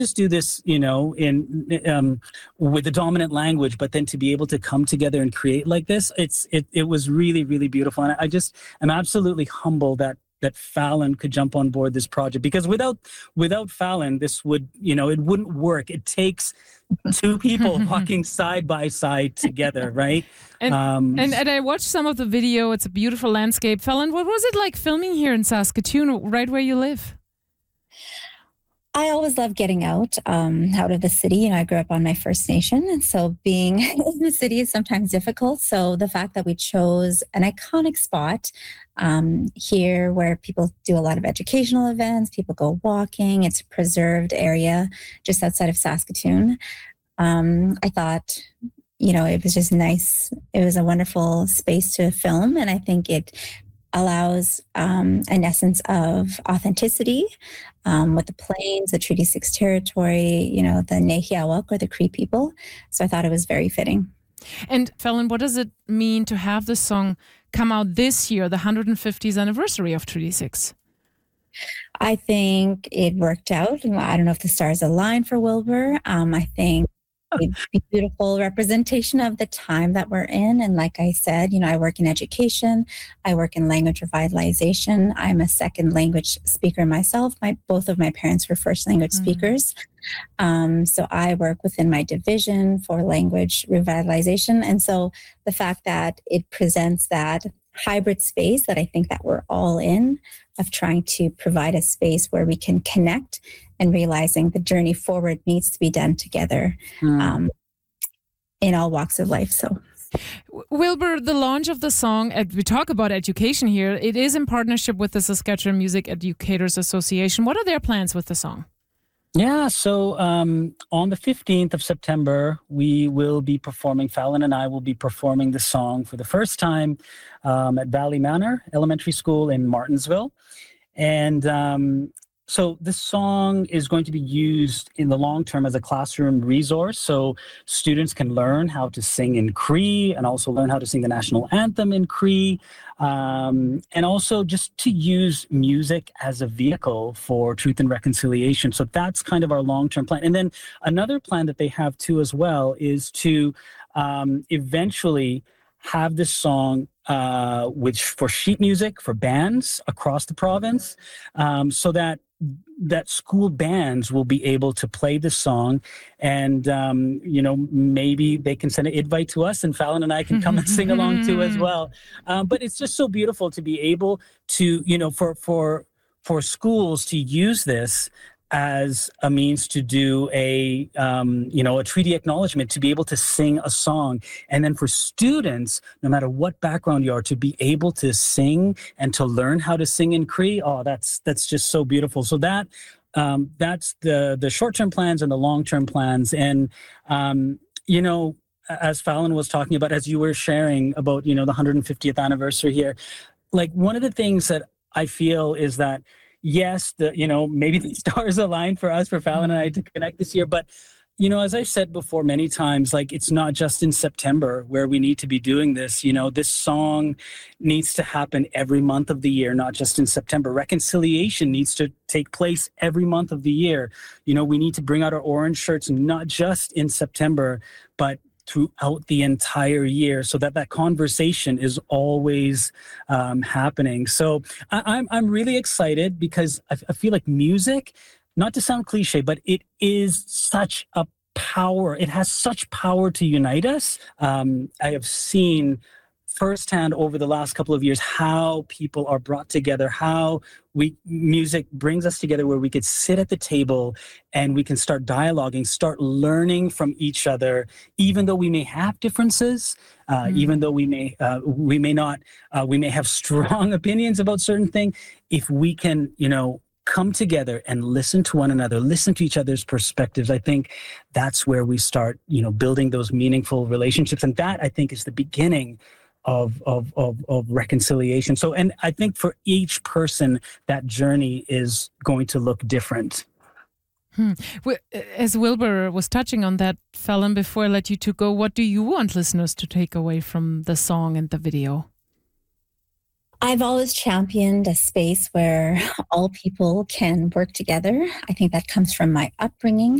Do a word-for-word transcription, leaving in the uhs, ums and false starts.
just do this, you know, in um, with the dominant language, but then to be able to come together and create like this, it's it it was really, really beautiful. And I just am absolutely humbled that that Fallon could jump on board this project, because without without Fallon, this would, you know, it wouldn't work. It takes two people walking side by side together, right? And, um, and and I watched some of the video. It's a beautiful landscape. Fallon, what was it like filming here in Saskatoon, right where you live? I always love getting out, um, out of the city. You know, I grew up on my First Nation, and so being in the city is sometimes difficult. So the fact that we chose an iconic spot um, here where people do a lot of educational events, people go walking, it's a preserved area just outside of Saskatoon. Um, I thought, you know, it was just nice. It was a wonderful space to film, and I think it allows um, an essence of authenticity um, with the Plains, the Treaty six territory, you know, the Nehiawak or the Cree people. So I thought it was very fitting. And Fallon, what does it mean to have this song come out this year, the one hundred fiftieth anniversary of Treaty six? I think it worked out. I don't know if the stars aligned for Wilbur. Um, I think a beautiful representation of the time that we're in. And like I said, you know, I work in education. I work in language revitalization. I'm a second language speaker myself. My both of my parents were first language mm-hmm. speakers. Um, so I work within my division for language revitalization. And so the fact that it presents that hybrid space that I think that we're all in, of trying to provide a space where we can connect and realizing the journey forward needs to be done together mm. um, in all walks of life. So, Wilbur, the launch of the song, we talk about education here, it is in partnership with the Saskatchewan Music Educators Association. What are their plans with the song? Yeah, so um, on the fifteenth of September, we will be performing, Fallon and I will be performing the song for the first time um, at Valley Manor Elementary School in Martensville. And um, so this song is going to be used in the long term as a classroom resource. So students can learn how to sing in Cree and also learn how to sing the national anthem in Cree. Um, and also just to use music as a vehicle for truth and reconciliation. So that's kind of our long-term plan. And then another plan that they have too as well is to um, eventually have this song uh, which for sheet music for bands across the province, um, so that that school bands will be able to play this song, and um, you know, maybe they can send an invite to us, and Fallon and I can come and sing along too as well. Um, but it's just so beautiful to be able to, you know, for for for schools to use this as a means to do a, um, you know, a treaty acknowledgement, to be able to sing a song. And then for students, no matter what background you are, to be able to sing and to learn how to sing in Cree, oh, that's that's just so beautiful. So that um, that's the, the short-term plans and the long-term plans. And, um, you know, as Fallon was talking about, as you were sharing about, you know, the one hundred fiftieth anniversary here, like one of the things that I feel is that yes, the, you know, maybe the stars aligned for us, for Fallon and I to connect this year. But, you know, as I've said before many times, like it's not just in September where we need to be doing this. You know, this song needs to happen every month of the year, not just in September. Reconciliation needs to take place every month of the year. You know, we need to bring out our orange shirts, not just in September, but throughout the entire year, so that that conversation is always um, happening. So I, I'm I'm really excited because I, I feel like music, not to sound cliche, but it is such a power. It has such power to unite us. Um, I have seen firsthand over the last couple of years how people are brought together, how we music brings us together, where we could sit at the table and we can start dialoguing, start learning from each other, even though we may have differences, uh, mm. even though we may uh, we may not uh, we may have strong opinions about certain things. If we can, you know, come together and listen to one another, listen to each other's perspectives, I think that's where we start, you know, building those meaningful relationships, and that I think is the beginning Of, of of of reconciliation. So, and I think for each person, that journey is going to look different. Hmm. As Wilbur was touching on that, Fallon, before I let you two go, what do you want listeners to take away from the song and the video? I've always championed a space where all people can work together. I think that comes from my upbringing.